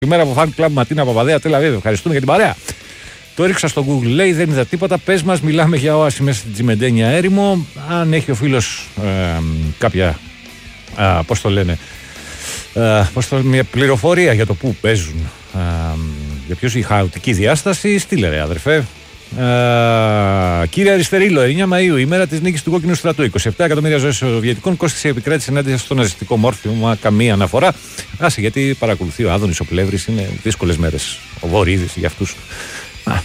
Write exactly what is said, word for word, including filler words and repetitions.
Καλημέρα από Fan Club Ματίνα Παπαδέα, Τελαβίβ. Ευχαριστούμε για την παρέα. Το έριξα στο Google, λέει, δεν είδα τίποτα. Πες μας, μιλάμε για όαση μέσα στην Τσιμεντένια έρημο. Αν έχει ο φίλος ε, κάποια, ε, πώς το λένε, ε, πώς το λένε, μια πληροφορία για το πού παίζουν, ε, για ποιος η χαοτική διάσταση, στείλε ρε αδερφέ. Uh, κύριε Αριστερίλο, εννιά Μαΐου, ημέρα της νίκης του Κόκκινου Στρατού. είκοσι επτά εκατομμύρια ζωές Σοβιετικών κόστησε η επικράτηση ενάντια στο ναζιστικό μόρφωμα. Καμία αναφορά. Άσε, γιατί παρακολουθεί ο Άδωνης ο Πλεύρης. Είναι δύσκολες μέρες. Ο Βορύδης για αυτούς.